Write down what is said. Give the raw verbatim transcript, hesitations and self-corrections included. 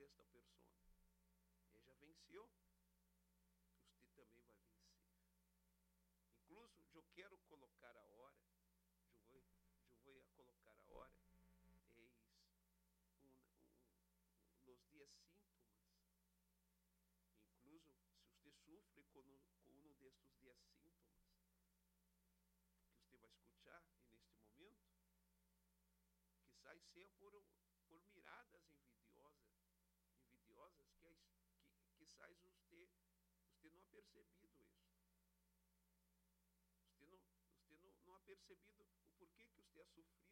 esta pessoa. Ele já venceu, você também vai vencer. Incluso, eu quero colocar a hora, eu vou, eu vou colocar a hora, eis um, um, nos dias sintomas. Incluso, se você sofre com, um, com um destes dias sintomas, que você vai escutar neste momento, quizás seja por, por miradas envidiosas, envidiosas que, que quizás você, você não ha percebido isso. Você não, você não, não ha percebido o porquê que você ha sofrido